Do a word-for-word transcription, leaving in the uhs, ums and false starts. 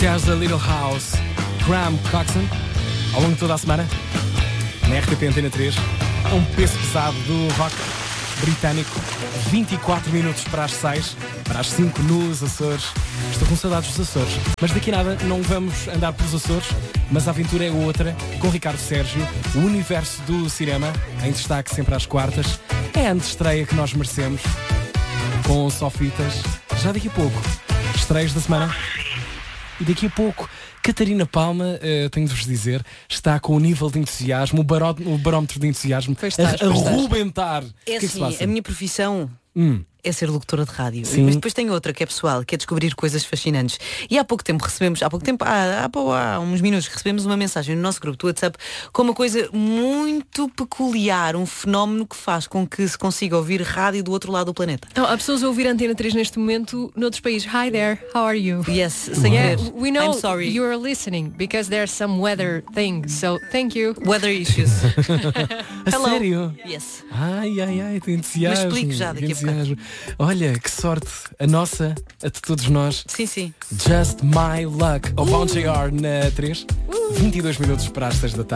There's a Little House, Graham Coxon, ao longo de toda a semana, na R T P Antena três, um peso pesado do rock britânico, vinte e quatro minutos para as seis, para as cinco nos Açores. Estou com saudades dos Açores, mas daqui a nada não vamos andar pelos Açores, mas a aventura é outra, com Ricardo Sérgio, o universo do cinema, em destaque sempre às quartas. É a antestreia que nós merecemos, com Sofitas, já daqui a pouco, estreias da semana. E daqui a pouco, Catarina Palma, uh, tenho de vos dizer, está com o nível de entusiasmo, o, baró, o barómetro de entusiasmo estás, a, a rubentar. É que assim, é que a minha profissão hum. é ser locutora de rádio. Sim. Mas depois tem outra que é pessoal, que é descobrir coisas fascinantes. E há pouco tempo recebemos, há pouco tempo, há, há, há uns minutos recebemos uma mensagem no nosso grupo do WhatsApp com uma coisa muito peculiar, um fenómeno que faz com que se consiga ouvir rádio do outro lado do planeta. Então, há pessoas a ouvir a Antena três neste momento noutros países. Hi there, how are you? Yes, sem yeah, querer. we know I'm sorry. you are listening because there's some weather thing, so thank you. Weather issues. A Hello. sério? Yes. Ai, ai, ai, tem entusiasmo. Mas explico já daqui a entusiasmo. Olha, que sorte, a nossa, a de todos nós. Sim, sim. Just My Luck, ao Bon Jovi na três, vinte e dois minutos para as seis da tarde.